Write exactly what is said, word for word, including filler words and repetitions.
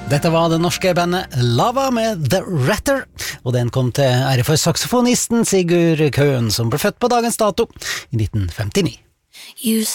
Dette var det norske bandet Lava med The Ratter, og den kom til ære for saksofonisten Sigurd Køhn, som ble født på dagens dato i nitten femtini. You